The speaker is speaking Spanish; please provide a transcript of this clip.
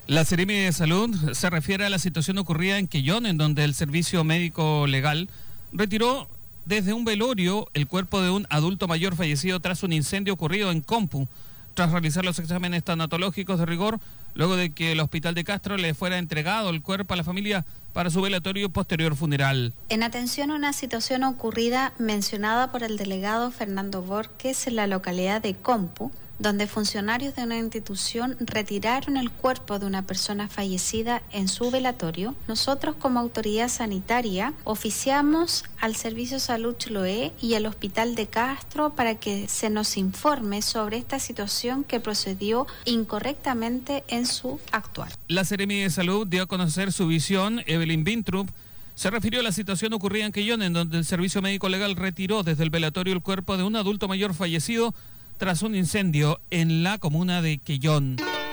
La Seremi de Salud se refiere a la situación ocurrida en Quellón, en donde el Servicio Médico Legal retiró desde un velorio el cuerpo de un adulto mayor fallecido tras un incendio ocurrido en Compu, tras realizar los exámenes tanatológicos de rigor, luego de que el Hospital de Castro le fuera entregado el cuerpo a la familia para su velatorio y posterior funeral. En atención a una situación ocurrida mencionada por el delegado Fernando Borges en la localidad de Compu, donde funcionarios de una institución retiraron el cuerpo de una persona fallecida en su velatorio, nosotros como autoridad sanitaria oficiamos al Servicio Salud Chiloé y al Hospital de Castro para que se nos informe sobre esta situación que procedió incorrectamente en su actuar. La Seremi de Salud dio a conocer su visión. Evelyn Bintrup se refirió a la situación ocurrida en Quellón, en donde el Servicio Médico Legal retiró desde el velatorio el cuerpo de un adulto mayor fallecido tras un incendio en la comuna de Quellón.